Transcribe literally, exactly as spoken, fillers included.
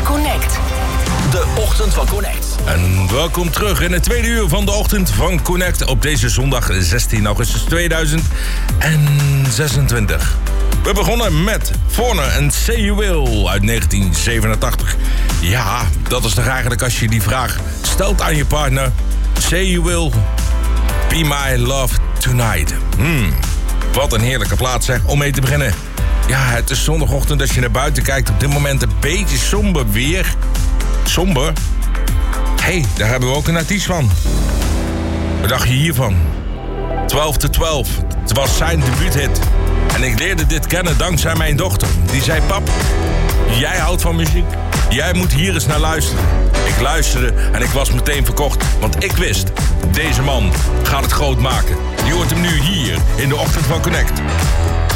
Connect. De Ochtend van Connect. En welkom terug in het tweede uur van de Ochtend van Connect op deze zondag zestien augustus tweeduizend zesentwintig. We begonnen met Foreigner en Say You Will uit negentien zevenentachtig. Ja, dat is toch eigenlijk als je die vraag stelt aan je partner. Say You Will, Be My Love Tonight. Hmm, wat een heerlijke plaat zeg, om mee te beginnen. Ja, het is zondagochtend als je naar buiten kijkt. Op dit moment een beetje somber weer. Somber? Hé, hey, daar hebben we ook een artiest van. Wat dacht je hiervan? twaalf to twaalf. Het was zijn debuuthit. En ik leerde dit kennen dankzij mijn dochter. Die zei, pap, jij houdt van muziek. Jij moet hier eens naar luisteren. Ik luisterde en ik was meteen verkocht. Want ik wist, deze man gaat het groot maken. Je hoort hem nu hier in de Ochtend van Connect.